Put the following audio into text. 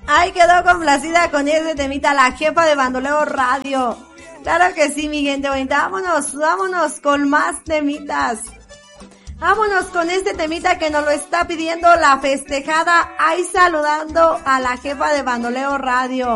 Ay, quedó complacida con ese temita la jefa de Bandoleo Radio. Claro que sí, mi gente bonita. Vámonos con más temitas. Vámonos con este temita que nos lo está pidiendo la festejada. Ahí saludando a la jefa de Bandoleo Radio.